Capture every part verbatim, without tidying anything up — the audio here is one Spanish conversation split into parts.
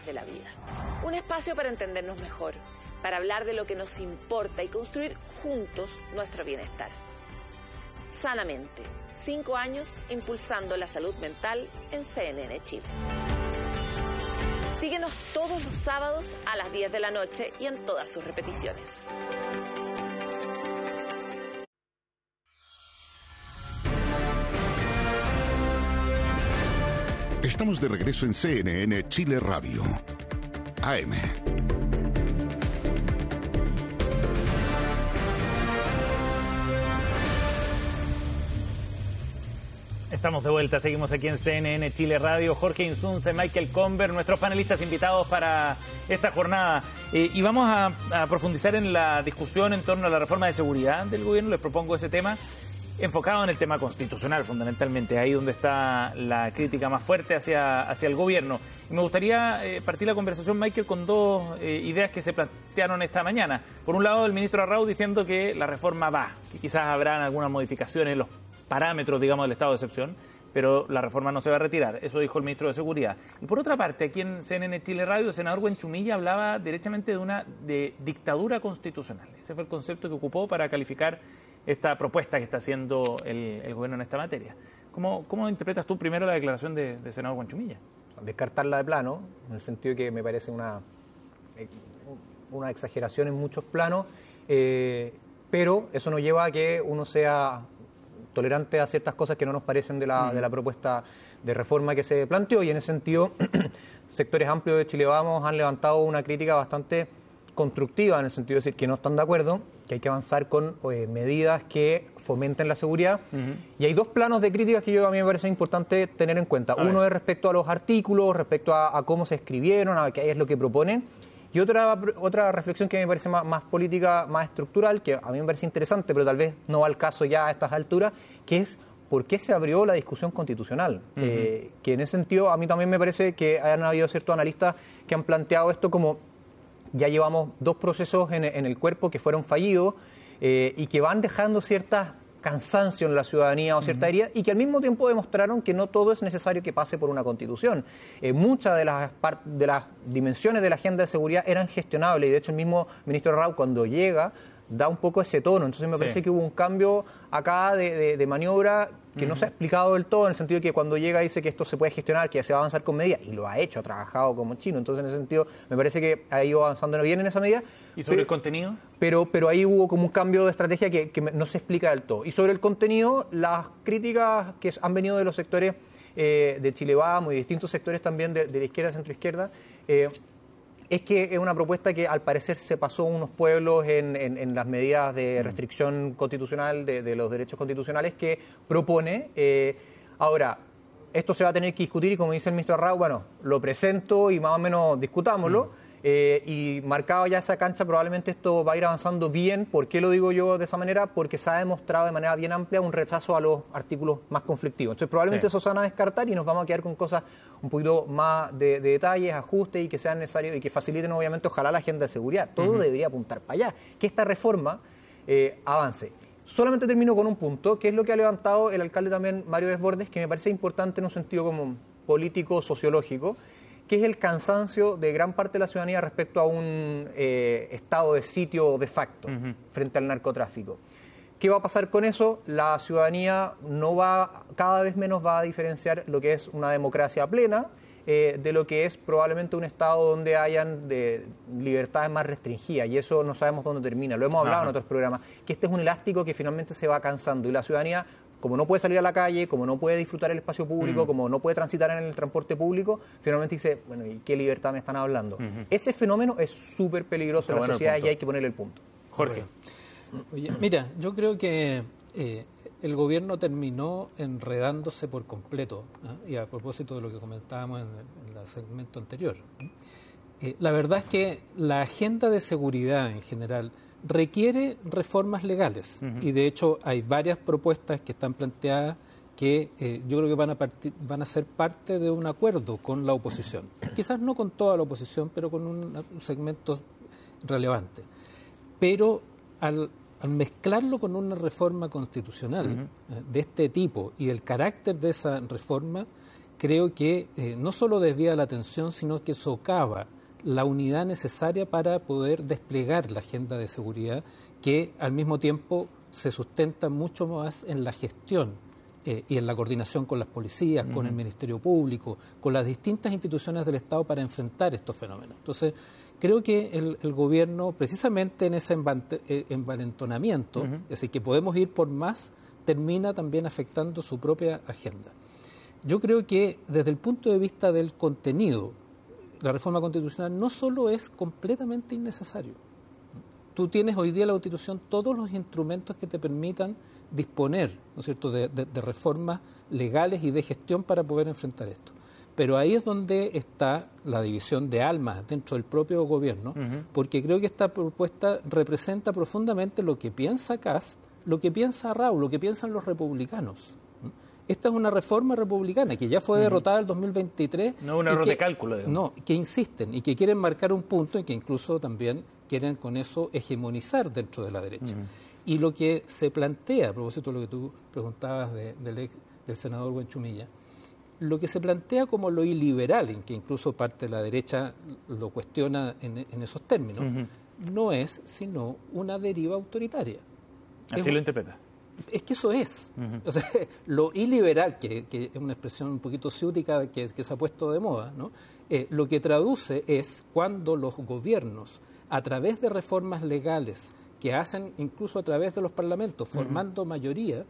de la vida. Un espacio para entendernos mejor, para hablar de lo que nos importa y construir juntos nuestro bienestar. Sanamente, cinco años impulsando la salud mental en C N N Chile. Síguenos todos los sábados a las diez de la noche y en todas sus repeticiones. Estamos de regreso en C N N Chile Radio. A M. Estamos de vuelta, seguimos aquí en C N N Chile Radio. Jorge Insunce, Michael Conver, nuestros panelistas invitados para esta jornada. Eh, y vamos a, a profundizar en la discusión en torno a la reforma de seguridad del gobierno. Les propongo ese tema enfocado en el tema constitucional, fundamentalmente, ahí donde está la crítica más fuerte hacia, hacia el gobierno. Y me gustaría eh, partir la conversación, Michael, con dos eh, ideas que se plantearon esta mañana. Por un lado, el ministro Arrau diciendo que la reforma va, que quizás habrán algunas modificaciones en los parámetros, digamos, del estado de excepción, pero la reforma no se va a retirar. Eso dijo el ministro de Seguridad. Y por otra parte, aquí en C N N Chile Radio, el senador Huenchumilla hablaba derechamente de una de dictadura constitucional. Ese fue el concepto que ocupó para calificar esta propuesta que está haciendo el, el gobierno en esta materia. ¿Cómo, cómo interpretas tú primero la declaración de, de senador Huenchumilla? Descartarla de plano, en el sentido de que me parece una, una exageración en muchos planos, eh, pero eso no lleva a que uno sea tolerante a ciertas cosas que no nos parecen de la, de la propuesta de reforma que se planteó, y en ese sentido sectores amplios de Chile Vamos han levantado una crítica bastante constructiva, en el sentido de decir que no están de acuerdo, que hay que avanzar con eh, medidas que fomenten la seguridad. Uh-huh. Y hay dos planos de críticas que yo a mí me parece importante tener en cuenta. A Uno ver. es respecto a los artículos, respecto a, a cómo se escribieron, a qué es lo que proponen. Y otra, otra reflexión que me parece más, más política, más estructural, que a mí me parece interesante, pero tal vez no va al caso ya a estas alturas, que es por qué se abrió la discusión constitucional. Uh-huh. Eh, que en ese sentido a mí también me parece que han habido ciertos analistas que han planteado esto como ya llevamos dos procesos en, en el cuerpo que fueron fallidos eh, y que van dejando ciertas cansancio en la ciudadanía o cierta herida, y que al mismo tiempo demostraron que no todo es necesario que pase por una constitución. Eh, muchas de las, de las dimensiones de la agenda de seguridad eran gestionables, y de hecho el mismo ministro Arrau cuando llega da un poco ese tono. Entonces me sí. parece que hubo un cambio acá de, de, de maniobra que uh-huh. no se ha explicado del todo, en el sentido de que cuando llega dice que esto se puede gestionar, que se va a avanzar con medidas, y lo ha hecho, ha trabajado como chino. Entonces en ese sentido me parece que ha ido avanzando bien en esa medida. ¿Y sobre pero, el contenido? Pero, pero ahí hubo como un cambio de estrategia que, que no se explica del todo. Y sobre el contenido, las críticas que han venido de los sectores eh, de Chile Vamos y distintos sectores también de, de la izquierda, centro-izquierda, eh, es que es una propuesta que al parecer se pasó a unos pueblos en, en, en las medidas de restricción constitucional de, de los derechos constitucionales que propone. Eh, ahora, esto se va a tener que discutir, y como dice el ministro Arrau, bueno, lo presento y más o menos discutámoslo. Mm. Eh, y marcado ya esa cancha, probablemente esto va a ir avanzando bien. ¿Por qué lo digo yo de esa manera? Porque se ha demostrado de manera bien amplia un rechazo a los artículos más conflictivos. Entonces probablemente sí. eso se van a descartar y nos vamos a quedar con cosas un poquito más de, de detalles, ajustes, y que sean necesarios y que faciliten obviamente ojalá la agenda de seguridad. Todo uh-huh. debería apuntar para allá, que esta reforma eh, avance. Solamente termino con un punto, que es lo que ha levantado el alcalde también, Mario Desbordes, que me parece importante en un sentido como político, sociológico, que es el cansancio de gran parte de la ciudadanía respecto a un eh, estado de sitio de facto uh-huh. frente al narcotráfico. ¿Qué va a pasar con eso? La ciudadanía no va, cada vez menos va a diferenciar lo que es una democracia plena eh, de lo que es probablemente un estado donde hayan de libertades más restringidas, y eso no sabemos dónde termina. Lo hemos hablado uh-huh. en otros programas, que este es un elástico que finalmente se va cansando, y la ciudadanía, como no puede salir a la calle, como no puede disfrutar el espacio público, uh-huh. como no puede transitar en el transporte público, finalmente dice, bueno, ¿y qué libertad me están hablando? Uh-huh. Ese fenómeno es súper peligroso Está en la bueno sociedad y hay que ponerle el punto. Jorge. Oye, mira, yo creo que eh, el gobierno terminó enredándose por completo, ¿eh? Y a propósito de lo que comentábamos en el, en el segmento anterior. Eh, la verdad es que la agenda de seguridad en general requiere reformas legales, uh-huh. y de hecho hay varias propuestas que están planteadas que eh, yo creo que van a, partir, van a ser parte de un acuerdo con la oposición. Quizás no con toda la oposición, pero con un, un segmento relevante. Pero al, al mezclarlo con una reforma constitucional uh-huh. eh, de este tipo y el carácter de esa reforma, creo que eh, no solo desvía la atención, sino que socava la unidad necesaria para poder desplegar la agenda de seguridad, que al mismo tiempo se sustenta mucho más en la gestión eh, y en la coordinación con las policías, uh-huh. con el Ministerio Público, con las distintas instituciones del Estado para enfrentar estos fenómenos. Entonces, creo que el, el gobierno, precisamente en ese envalentonamiento, uh-huh. es decir, que podemos ir por más, termina también afectando su propia agenda. Yo creo que desde el punto de vista del contenido, la reforma constitucional no solo es completamente innecesario. Tú tienes hoy día en la Constitución todos los instrumentos que te permitan disponer, ¿no es cierto?, de, de, de reformas legales y de gestión para poder enfrentar esto. Pero ahí es donde está la división de almas dentro del propio gobierno, uh-huh. porque creo que esta propuesta representa profundamente lo que piensa Kast, lo que piensa Raúl, lo que piensan los republicanos. Esta es una reforma republicana que ya fue derrotada en el dos mil veintitrés. No un error que, de cálculo. Digamos. No, que insisten y que quieren marcar un punto y que incluso también quieren con eso hegemonizar dentro de la derecha. Uh-huh. Y lo que se plantea, a propósito de lo que tú preguntabas de, de, del senador Buenchumilla, lo que se plantea como lo iliberal, en que incluso parte de la derecha lo cuestiona en, en esos términos, uh-huh. no es sino una deriva autoritaria. Así es, lo interpretas. Es que eso es. Uh-huh. O sea, lo iliberal, que, que es una expresión un poquito ciútica que, que se ha puesto de moda, ¿no? Eh, lo que traduce es cuando los gobiernos, a través de reformas legales que hacen incluso a través de los parlamentos, formando uh-huh. mayoría,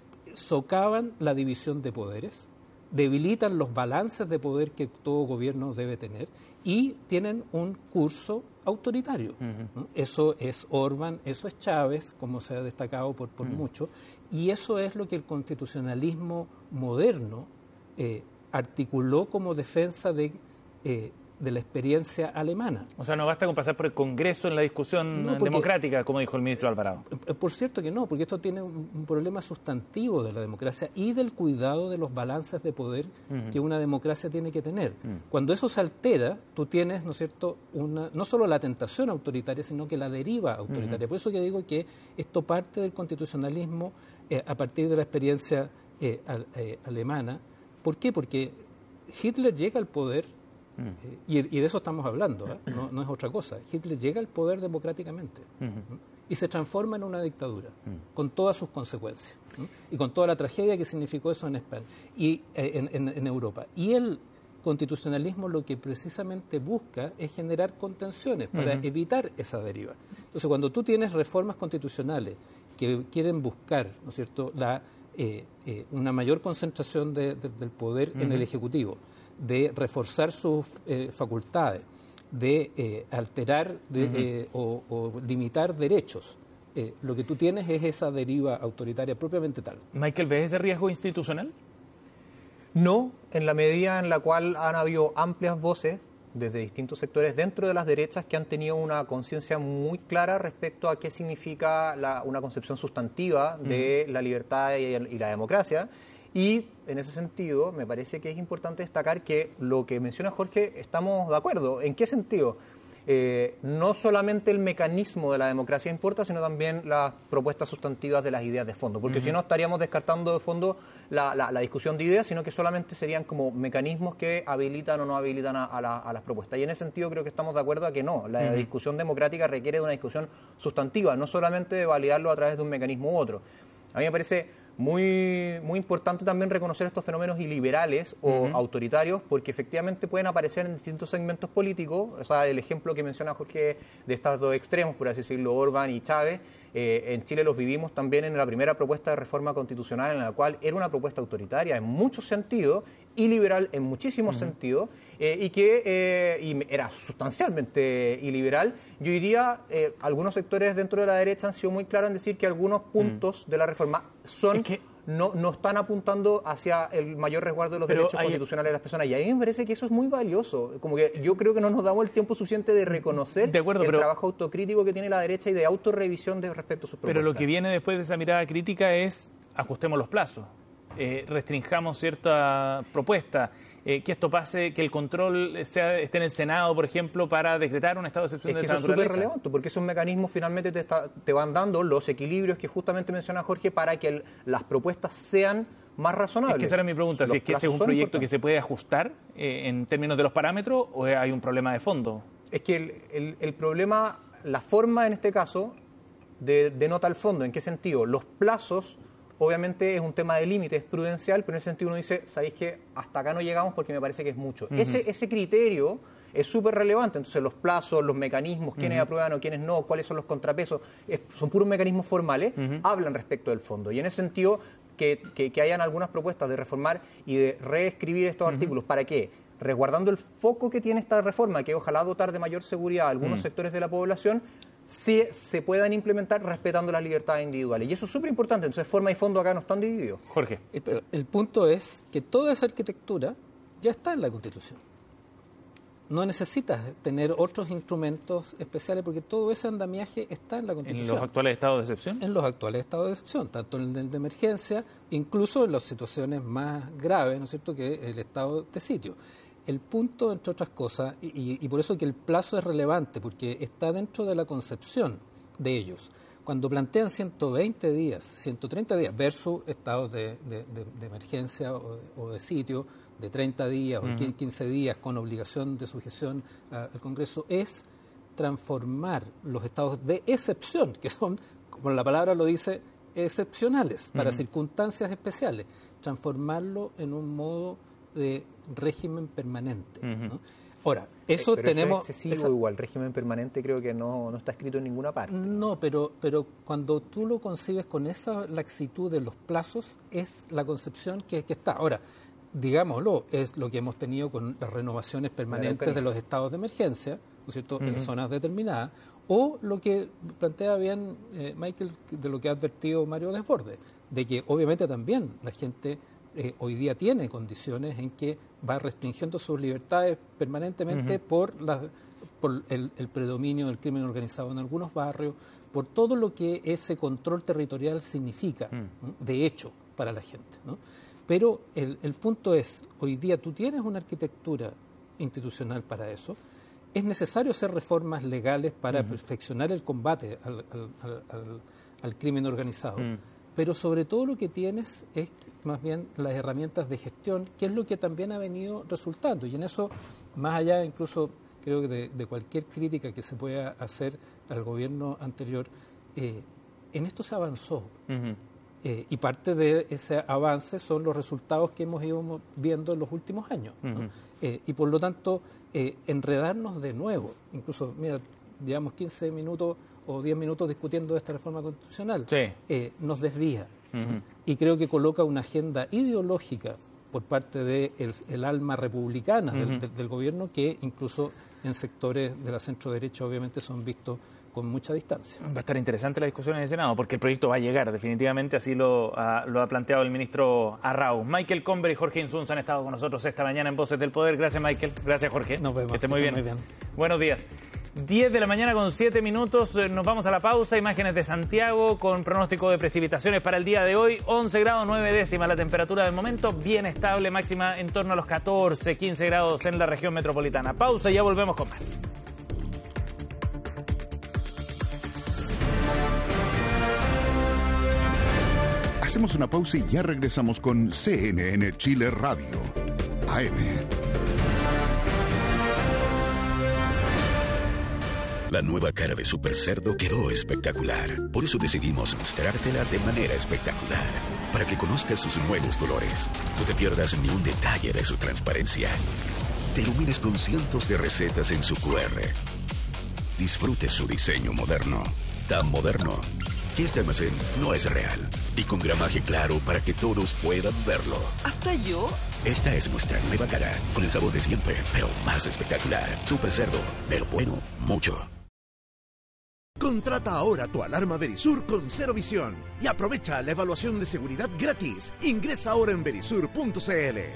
socavan la división de poderes, debilitan los balances de poder que todo gobierno debe tener y tienen un curso autoritario. Uh-huh. ¿no? Eso es Orbán, eso es Chávez, como se ha destacado por, por uh-huh. mucho, y eso es lo que el constitucionalismo moderno eh, articuló como defensa de, eh, de la experiencia alemana. O sea, no basta con pasar por el Congreso en la discusión no, porque, democrática, como dijo el ministro Alvarado. Por cierto que no, porque esto tiene un, un problema sustantivo de la democracia y del cuidado de los balances de poder uh-huh. que una democracia tiene que tener. Uh-huh. Cuando eso se altera, tú tienes, ¿no es cierto?, una, no solo la tentación autoritaria, sino que la deriva autoritaria. Uh-huh. Por eso que digo que esto parte del constitucionalismo eh, a partir de la experiencia eh, al, eh, alemana. ¿Por qué? Porque Hitler llega al poder. Eh, y, y de eso estamos hablando, ¿eh? no, no es otra cosa. Hitler llega al poder democráticamente uh-huh. ¿no? y se transforma en una dictadura, uh-huh. con todas sus consecuencias, ¿no? y con toda la tragedia que significó eso en España y eh, en, en, en Europa. Y el constitucionalismo lo que precisamente busca es generar contenciones para uh-huh. evitar esa deriva. Entonces, cuando tú tienes reformas constitucionales que quieren buscar, ¿no es cierto?, la, eh, eh, una mayor concentración de, de, del poder uh-huh. en el Ejecutivo, de reforzar sus eh, facultades, de eh, alterar de, uh-huh. eh, o, o limitar derechos. Eh, lo que tú tienes es esa deriva autoritaria propiamente tal. Michael, ¿ves ese riesgo institucional? No, en la medida en la cual han habido amplias voces desde distintos sectores dentro de las derechas que han tenido una conciencia muy clara respecto a qué significa la, una concepción sustantiva de uh-huh. la libertad y, y la democracia. Y en ese sentido, me parece que es importante destacar que lo que menciona Jorge, estamos de acuerdo. ¿En qué sentido? Eh, no solamente el mecanismo de la democracia importa, sino también las propuestas sustantivas de las ideas de fondo. Porque uh-huh. si no, estaríamos descartando de fondo la, la, la discusión de ideas, sino que solamente serían como mecanismos que habilitan o no habilitan a, a, la, a las propuestas. Y en ese sentido creo que estamos de acuerdo a que no. La uh-huh. discusión democrática requiere de una discusión sustantiva, no solamente de validarlo a través de un mecanismo u otro. A mí me parece Muy, muy importante también reconocer estos fenómenos iliberales o uh-huh. autoritarios, porque efectivamente pueden aparecer en distintos segmentos políticos. O sea, el ejemplo que menciona Jorge de estos dos extremos, por así decirlo, Orbán y Chávez, eh, en Chile los vivimos también en la primera propuesta de reforma constitucional, en la cual era una propuesta autoritaria en muchos sentidos y liberal en muchísimos uh-huh. sentidos, eh, y que eh, y era sustancialmente iliberal. Yo diría, eh, algunos sectores dentro de la derecha han sido muy claros en decir que algunos puntos uh-huh. de la reforma son... Es que No, no están apuntando hacia el mayor resguardo de los Pero derechos hay... constitucionales de las personas. Y a mí me parece que eso es muy valioso. Como que yo creo que no nos damos el tiempo suficiente de reconocer de acuerdo, el pero... trabajo autocrítico que tiene la derecha y de autorrevisión de respecto a sus propuestas. Pero lo que viene después de esa mirada crítica es ajustemos los plazos, eh, restringamos cierta propuesta, eh, que esto pase, que el control sea, esté en el Senado, por ejemplo, para decretar un estado de excepción es de que esta eso naturaleza. Es súper relevante, porque esos mecanismos finalmente te, está, te van dando los equilibrios que justamente menciona Jorge para que el, las propuestas sean más razonable. Es que esa era mi pregunta, Los si es que este es un plazos son proyecto que importantes. se puede ajustar eh, en términos de los parámetros o hay un problema de fondo. Es que el, el- el problema, la forma en este caso, de- denota el fondo. ¿En qué sentido? Los plazos, obviamente es un tema de límites prudencial, pero en ese sentido uno dice, sabéis que hasta acá no llegamos porque me parece que es mucho. ese, ese criterio es súper relevante. Entonces los plazos, los mecanismos, quiénes aprueban o quiénes no, cuáles son los contrapesos, es- son puros mecanismos formales, hablan respecto del fondo. Y en ese sentido, que, que- que hayan algunas propuestas de reformar y de reescribir estos artículos. ¿Para qué? Resguardando el foco que tiene esta reforma, que ojalá dotar de mayor seguridad a algunos sectores de la población, se, se puedan implementar respetando las libertades individuales. Y eso es súper importante. Entonces, forma y fondo acá no están divididos. Jorge. Eh, pero el punto es que toda esa arquitectura ya está en la Constitución. No necesitas tener otros instrumentos especiales porque todo ese andamiaje está en la En Constitución. los actuales estados de excepción. En los actuales estados de excepción, tanto en el de emergencia, incluso en las situaciones más graves, ¿no es cierto?, que el estado de sitio. El punto, entre otras cosas, y, y- y por eso que el plazo es relevante, porque está dentro de la concepción de ellos. Cuando plantean ciento veinte días, ciento treinta días versus estados de, de- de- de emergencia o, o de sitio de treinta días o de quince días con obligación de sujeción a- al Congreso, es transformar los estados de excepción, que son, como la palabra lo dice, excepcionales, para circunstancias especiales, transformarlo en un modo de régimen permanente, ¿no? Ahora, eso Eh, pero tenemos... Eso es excesivo esa- igual. Régimen permanente creo que no, no está escrito en ninguna parte. No, pero, pero cuando tú lo concibes con esa laxitud de los plazos, es la concepción que, que está. Ahora, digámoslo, es lo que hemos tenido con las renovaciones permanentes de los estados de emergencia, ¿no es cierto?, en zonas determinadas, o lo que plantea bien eh, Michael, de lo que ha advertido Mario Desbordes, de que obviamente también la gente eh, hoy día tiene condiciones en que va restringiendo sus libertades permanentemente por las por el, el predominio del crimen organizado en algunos barrios, por todo lo que ese control territorial significa, ¿no?, de hecho, para la gente, ¿no? Pero el, el punto es, hoy día tú tienes una arquitectura institucional para eso, es necesario hacer reformas legales para perfeccionar el combate al, al- al- al- al crimen organizado, pero sobre todo lo que tienes es más bien las herramientas de gestión, que es lo que también ha venido resultando, y en eso, más allá incluso creo que de, de cualquier crítica que se pueda hacer al gobierno anterior, eh, en esto se avanzó. Eh, y parte de ese avance son los resultados que hemos ido mo- viendo en los últimos años, ¿no? Eh, y por lo tanto, eh, enredarnos de nuevo, incluso, mira, llevamos quince minutos o diez minutos discutiendo de esta reforma constitucional, Sí. eh, nos desvía, ¿no? Y creo que coloca una agenda ideológica por parte del de el alma republicana del, del- del gobierno, que incluso en sectores de la centro derecha obviamente son vistos con mucha distancia. Va a estar interesante la discusión en el Senado, porque el proyecto va a llegar, definitivamente, así lo, ha- lo ha planteado el ministro Arrau. Michael Comber y Jorge Insunza han estado con nosotros esta mañana en Voces del Poder. Gracias, Michael. Gracias, Jorge. Nos vemos. Que esté muy Que bien. esté muy bien. Buenos días. diez de la mañana con siete minutos, eh, nos vamos a la pausa. Imágenes de Santiago con pronóstico de precipitaciones para el día de hoy. once grados nueve décimas la temperatura del momento, bien estable, máxima en torno a los catorce, quince grados en la región metropolitana. Pausa y ya volvemos con más. Hacemos una pausa y ya regresamos con C N N Chile Radio. A M. La nueva cara de Super Cerdo quedó espectacular. Por eso decidimos mostrártela de manera espectacular. Para que conozcas sus nuevos colores. No te pierdas ni un detalle de su transparencia. Te ilumines con cientos de recetas en su cu erre. Disfrute su diseño moderno. Tan moderno que este almacén no es real. Y con gramaje claro para que todos puedan verlo. ¿Hasta yo? Esta es nuestra nueva cara, con el sabor de siempre, pero más espectacular. Super Cerdo, de lo bueno, mucho. Contrata ahora tu alarma Verisur con Cero Visión y aprovecha la evaluación de seguridad gratis. Ingresa ahora en verisur punto c l.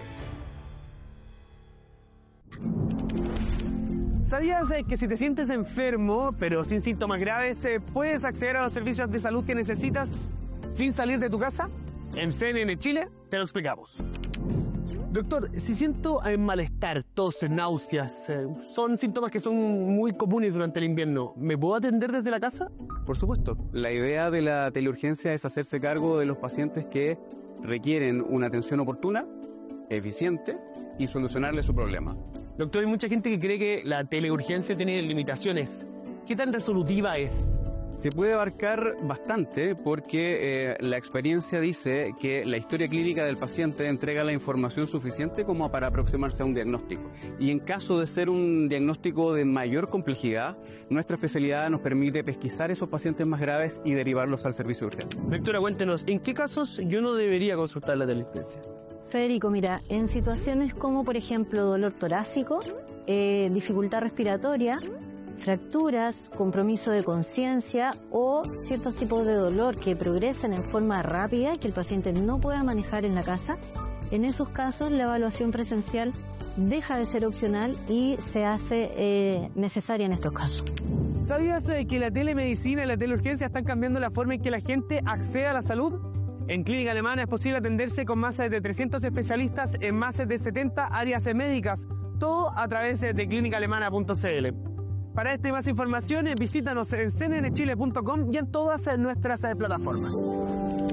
¿Sabías eh, que si te sientes enfermo, pero sin síntomas graves, eh, puedes acceder a los servicios de salud que necesitas sin salir de tu casa? En C N N Chile te lo explicamos. Doctor, si siento eh, malestar, tos, náuseas, eh, son síntomas que son muy comunes durante el invierno, ¿me puedo atender desde la casa? Por supuesto. La idea de la teleurgencia es hacerse cargo de los pacientes que requieren una atención oportuna, eficiente y solucionarle su problema. Doctor, hay mucha gente que cree que la teleurgencia tiene limitaciones. ¿Qué tan resolutiva es? Se puede abarcar bastante porque eh, la experiencia dice que la historia clínica del paciente entrega la información suficiente como para aproximarse a un diagnóstico. Y en caso de ser un diagnóstico de mayor complejidad, nuestra especialidad nos permite pesquisar esos pacientes más graves y derivarlos al servicio de urgencia. Doctora, cuéntenos, ¿en qué casos yo no debería consultar la teleurgencia? Federico, mira, en situaciones como por ejemplo dolor torácico, eh, dificultad respiratoria, fracturas, compromiso de conciencia o ciertos tipos de dolor que progresen en forma rápida y que el paciente no pueda manejar en la casa, en esos casos la evaluación presencial deja de ser opcional y se hace eh, necesaria en estos casos. ¿Sabías eh, que la telemedicina y la teleurgencia están cambiando la forma en que la gente accede a la salud? En Clínica Alemana es posible atenderse con más de trescientos especialistas en más de setenta áreas médicas, todo a través de clínica alemana punto c l. Para esta y más información, visítanos en c n n chile punto com y en todas nuestras plataformas.